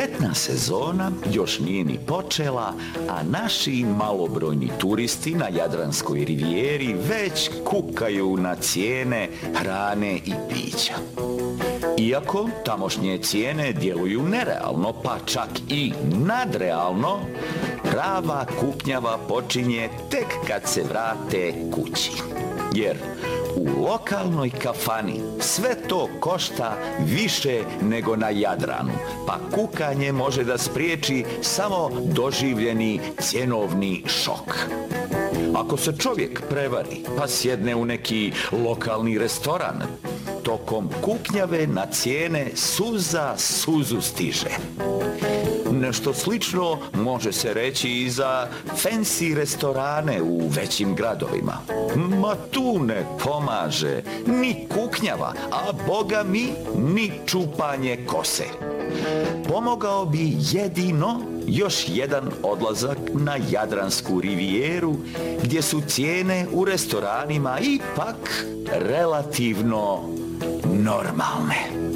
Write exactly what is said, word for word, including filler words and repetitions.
Ljetna sezona još nije ni počela, a naši malobrojni turisti na Jadranskoj rivijeri već kukaju na cijene hrane i pića. Iako tamošnje cijene djeluju nerealno, pa čak i nadrealno, prava kuknjava počinje tek kad se vrate kući. Jer u lokalnoj kafani sve to košta više nego na Jadranu, pa kukanje može da spriječi samo doživljeni cjenovni šok. Ako se čovjek prevari pa sjedne u neki lokalni restoran, tokom kuknjave na cijene suza suzu stiže. Nešto slično može se reći i za fancy restorane u većim gradovima. Ma tu ne pomaže ni kuknjava, a boga mi ni čupanje kose. Pomogao bi jedino još jedan odlazak na Jadransku rivijeru, gdje su cijene u restoranima ipak relativno normalne.